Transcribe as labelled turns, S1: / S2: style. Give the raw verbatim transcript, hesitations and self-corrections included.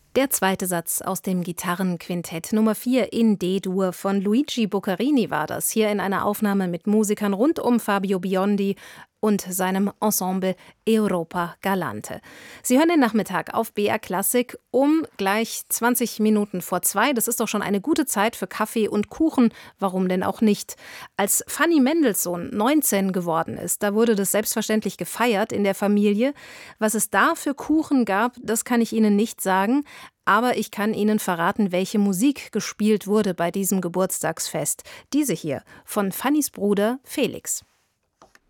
S1: Der zweite Satz aus dem Gitarrenquintett Nummer vier in D-Dur von Luigi Boccherini war das, hier in einer Aufnahme mit Musikern rund um Fabio Biondi und seinem Ensemble Europa Galante. Sie hören den Nachmittag auf B R Klassik um gleich zwanzig Minuten vor zwei. Das ist doch schon eine gute Zeit für Kaffee und Kuchen. Warum denn auch nicht? Als Fanny Mendelssohn neunzehn geworden ist, da wurde das selbstverständlich gefeiert in der Familie. Was es da für Kuchen gab, das kann ich Ihnen nicht sagen. Aber ich kann Ihnen verraten, welche Musik gespielt wurde bei diesem Geburtstagsfest. Diese hier von Fannys Bruder Felix.